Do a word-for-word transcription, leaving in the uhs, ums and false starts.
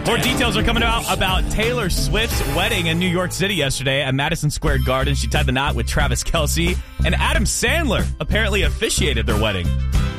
More details are coming out about Taylor Swift's wedding in New York City yesterday at Madison Square Garden. She tied the knot with Travis Kelce, and Adam Sandler apparently officiated their wedding.